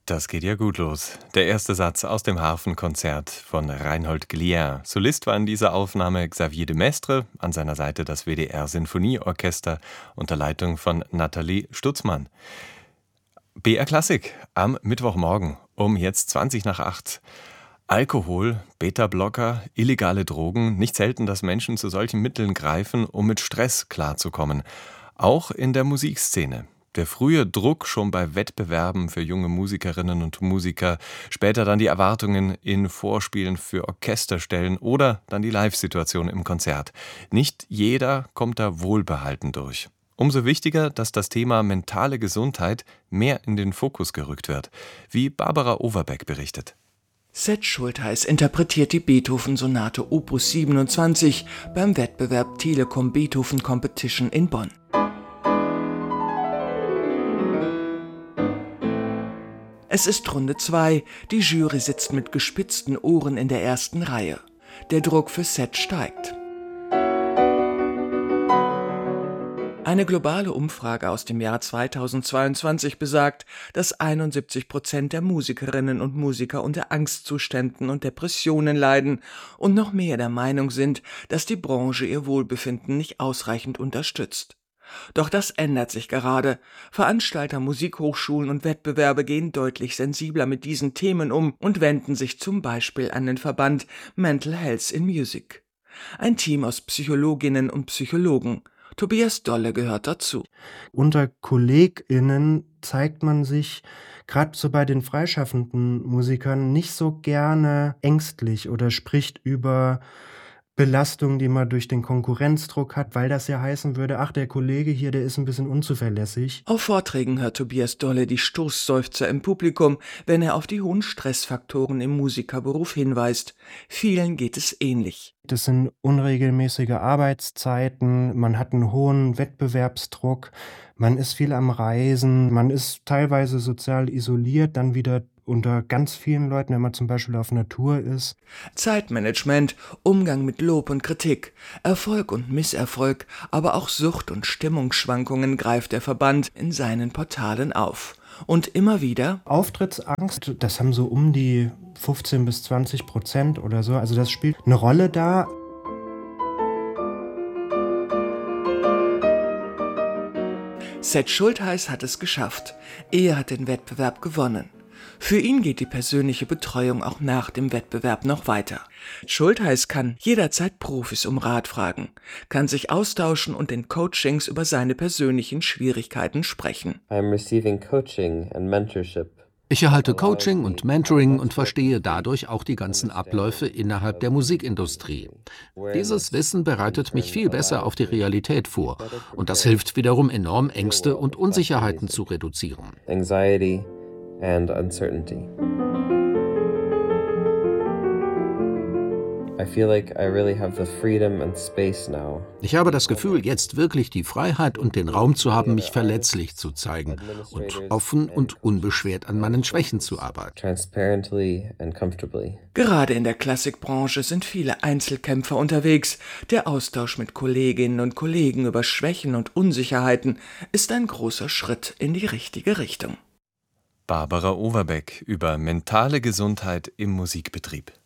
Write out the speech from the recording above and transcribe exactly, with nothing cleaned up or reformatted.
Das geht ja gut los. Der erste Satz aus dem Harfenkonzert von Reinhold Glier. Solist war in dieser Aufnahme Xavier de Maistre, an seiner Seite das W D R-Sinfonieorchester unter Leitung von Nathalie Stutzmann. B R Klassik am Mittwochmorgen um jetzt zwanzig nach acht. Alkohol, Beta-Blocker, illegale Drogen, nicht selten, dass Menschen zu solchen Mitteln greifen, um mit Stress klarzukommen. Auch in der Musikszene. Der frühe Druck schon bei Wettbewerben für junge Musikerinnen und Musiker, später dann die Erwartungen in Vorspielen für Orchesterstellen oder dann die Live-Situation im Konzert. Nicht jeder kommt da wohlbehalten durch. Umso wichtiger, dass das Thema mentale Gesundheit mehr in den Fokus gerückt wird, wie Barbara Overbeck berichtet. Seth Schultheis interpretiert die Beethoven-Sonate Opus siebenundzwanzig beim Wettbewerb Telekom Beethoven Competition in Bonn. Es ist Runde zwei. Die Jury sitzt mit gespitzten Ohren in der ersten Reihe. Der Druck für Seth steigt. Eine globale Umfrage aus dem Jahr zweitausendzweiundzwanzig besagt, dass einundsiebzig Prozent der Musikerinnen und Musiker unter Angstzuständen und Depressionen leiden und noch mehr der Meinung sind, dass die Branche ihr Wohlbefinden nicht ausreichend unterstützt. Doch das ändert sich gerade. Veranstalter, Musikhochschulen und Wettbewerbe gehen deutlich sensibler mit diesen Themen um und wenden sich zum Beispiel an den Verband Mental Health in Music. Ein Team aus Psychologinnen und Psychologen. Tobias Dolle gehört dazu. Unter KollegInnen zeigt man sich gerade so bei den freischaffenden Musikern nicht so gerne ängstlich oder spricht über Belastung, die man durch den Konkurrenzdruck hat, weil das ja heißen würde, ach, der Kollege hier, der ist ein bisschen unzuverlässig. Auf Vorträgen hört Tobias Dolle die Stoßseufzer im Publikum, wenn er auf die hohen Stressfaktoren im Musikerberuf hinweist. Vielen geht es ähnlich. Das sind unregelmäßige Arbeitszeiten, man hat einen hohen Wettbewerbsdruck, man ist viel am Reisen, man ist teilweise sozial isoliert, dann wieder unter ganz vielen Leuten, wenn man zum Beispiel auf einer Tour ist. Zeitmanagement, Umgang mit Lob und Kritik, Erfolg und Misserfolg, aber auch Sucht und Stimmungsschwankungen greift der Verband in seinen Portalen auf. Und immer wieder Auftrittsangst, das haben so um die fünfzehn bis zwanzig Prozent oder so, also das spielt eine Rolle da. Seth Schultheis hat es geschafft. Er hat den Wettbewerb gewonnen. Für ihn geht die persönliche Betreuung auch nach dem Wettbewerb noch weiter. Schultheis kann jederzeit Profis um Rat fragen, kann sich austauschen und in Coachings über seine persönlichen Schwierigkeiten sprechen. I'm receiving coaching and mentorship. Ich erhalte Coaching und Mentoring und verstehe dadurch auch die ganzen Abläufe innerhalb der Musikindustrie. Dieses Wissen bereitet mich viel besser auf die Realität vor und das hilft wiederum enorm, Ängste und Unsicherheiten zu reduzieren. Anxiety and uncertainty. I feel like I really have the freedom and space now. Ich habe das Gefühl, jetzt wirklich die Freiheit und den Raum zu haben, mich verletzlich zu zeigen und offen und unbeschwert an meinen Schwächen zu arbeiten. Transparently and comfortably. Gerade in der Klassikbranche sind viele Einzelkämpfer unterwegs. Der Austausch mit Kolleginnen und Kollegen über Schwächen und Unsicherheiten ist ein großer Schritt in die richtige Richtung. Barbara Overbeck über mentale Gesundheit im Musikbetrieb.